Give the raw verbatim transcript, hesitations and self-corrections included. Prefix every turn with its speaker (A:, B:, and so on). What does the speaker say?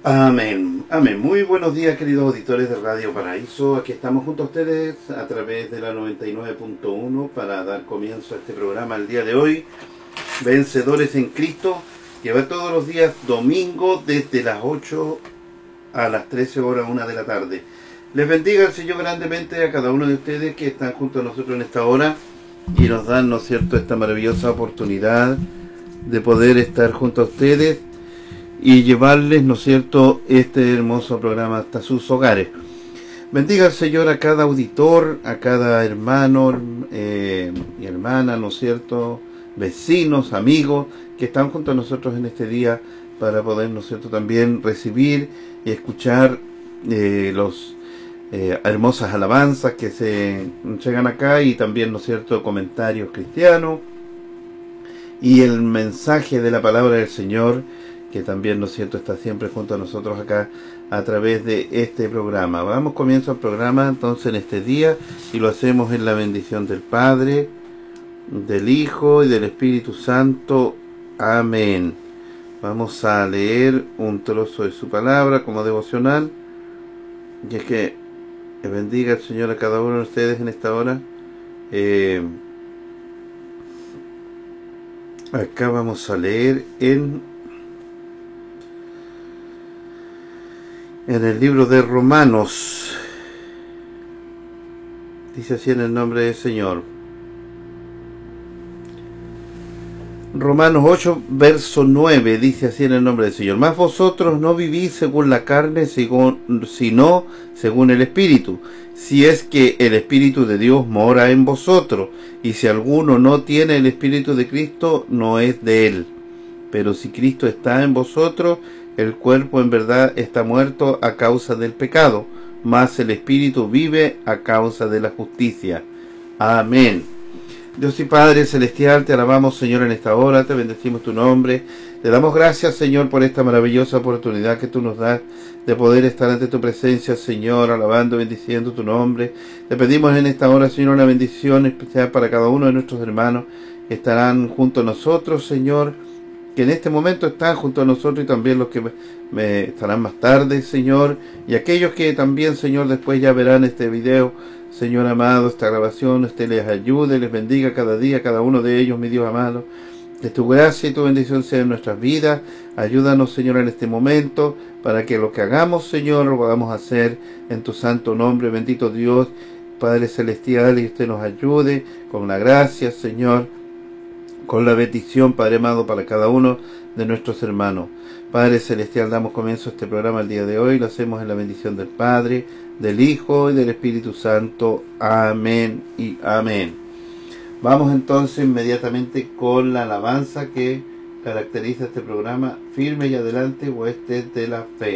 A: Amén, amén. Muy buenos días, queridos auditores de Radio Paraíso. Aquí estamos junto a ustedes a través de la noventa y nueve punto uno para dar comienzo a este programa el día de hoy, Vencedores en Cristo, que va todos los días domingo desde las ocho a las trece horas, una de la tarde. Les bendiga el Señor grandemente a cada uno de ustedes que están junto a nosotros en esta hora y nos dan, ¿no es cierto?, esta maravillosa oportunidad de poder estar junto a ustedes y llevarles, ¿no es cierto?, este hermoso programa hasta sus hogares. Bendiga al Señor a cada auditor, a cada hermano eh, y hermana, ¿no es cierto?, vecinos, amigos, que están junto a nosotros en este día para poder, ¿no es cierto?, también recibir y escuchar eh, los eh, hermosas alabanzas que se llegan acá y también, ¿no es cierto?, comentarios cristianos y el mensaje de la palabra del Señor, que también, ¿no es cierto?, está siempre junto a nosotros acá a través de este programa. Damos comienzo al programa entonces en este día y lo hacemos en la bendición del Padre, del Hijo y del Espíritu Santo. Amén. Vamos a leer un trozo de su palabra como devocional, y es que bendiga el Señor a cada uno de ustedes en esta hora. Eh, acá vamos a leer en En el libro de Romanos, dice así en el nombre del Señor. Romanos ocho, verso nueve, dice así en el nombre del Señor. Mas vosotros no vivís según la carne, según, sino según el Espíritu, si es que el Espíritu de Dios mora en vosotros. Y si alguno no tiene el Espíritu de Cristo, no es de él. Pero si Cristo está en vosotros, el cuerpo en verdad está muerto a causa del pecado, mas el Espíritu vive a causa de la justicia. Amén. Dios y Padre Celestial, te alabamos, Señor, en esta hora, te bendecimos tu nombre. Te damos gracias, Señor, por esta maravillosa oportunidad que tú nos das de poder estar ante tu presencia, Señor, alabando, bendiciendo tu nombre. Te pedimos en esta hora, Señor, una bendición especial para cada uno de nuestros hermanos que estarán junto a nosotros, Señor, que en este momento están junto a nosotros y también los que me, me estarán más tarde, Señor, y aquellos que también, Señor, después ya verán este video, Señor amado, esta grabación, usted les ayude, les bendiga cada día, cada uno de ellos, mi Dios amado, que tu gracia y tu bendición sea en nuestras vidas. Ayúdanos, Señor, en este momento, para que lo que hagamos, Señor, lo podamos hacer en tu santo nombre, bendito Dios, Padre Celestial, y usted nos ayude con la gracia, Señor, con la bendición, Padre amado, para cada uno de nuestros hermanos. Padre Celestial, damos comienzo a este programa el día de hoy, lo hacemos en la bendición del Padre, del Hijo y del Espíritu Santo. Amén y amén. Vamos entonces inmediatamente con la alabanza que caracteriza este programa, Firme y Adelante, huestes de la Fe.